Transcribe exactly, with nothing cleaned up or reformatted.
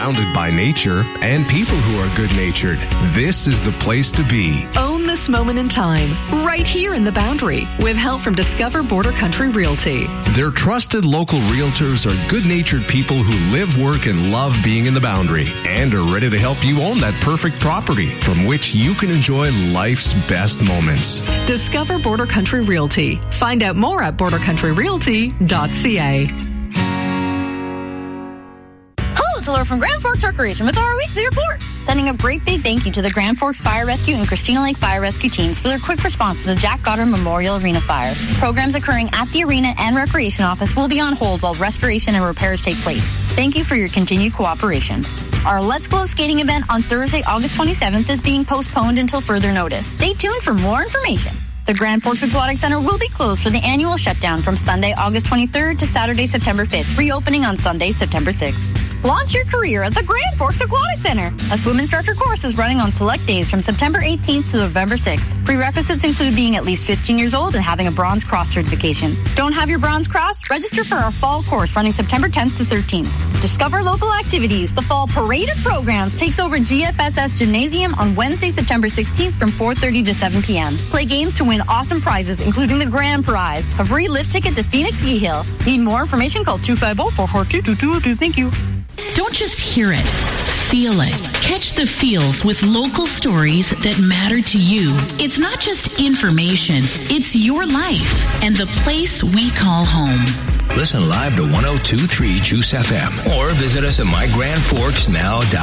surrounded by nature and people who are good-natured. This is the place to be. Own this moment in time, right here in the Boundary, with help from Discover Border Country Realty. Their trusted local realtors are good-natured people who live, work, and love being in the Boundary and are ready to help you own that perfect property from which you can enjoy life's best moments. Discover Border Country Realty. Find out more at border country realty dot c a. It's Laura from Grand Forks Recreation with our weekly report. Sending a great big thank you to the Grand Forks Fire Rescue and Christina Lake Fire Rescue teams for their quick response to the Jack Goddard Memorial Arena fire. Programs occurring at the arena and recreation office will be on hold while restoration and repairs take place. Thank you for your continued cooperation. Our Let's Glow skating event on Thursday, August twenty-seventh is being postponed until further notice. Stay tuned for more information. The Grand Forks Aquatic Center will be closed for the annual shutdown from Sunday, August twenty-third to Saturday, September fifth, reopening on Sunday, September sixth. Launch your career at the Grand Forks Aquatic Center. A swim instructor course is running on select days from September eighteenth to November sixth. Prerequisites include being at least fifteen years old and having a Bronze Cross certification. Don't have your Bronze Cross? Register for our fall course running September tenth to thirteenth. Discover local activities. The Fall Parade of Programs takes over G F S S Gymnasium on Wednesday, September sixteenth from four thirty to seven p.m. Play games to win awesome prizes, including the grand prize, a free lift ticket to Phoenix Ski Hill. Need more information? Call two five zero, four four two, two two zero two. Thank you. Don't just hear it. Feel it. Catch the feels with local stories that matter to you. It's not just information. It's your life and the place we call home. Listen live to one oh two point three Juice F M or visit us at my grand forks now dot com.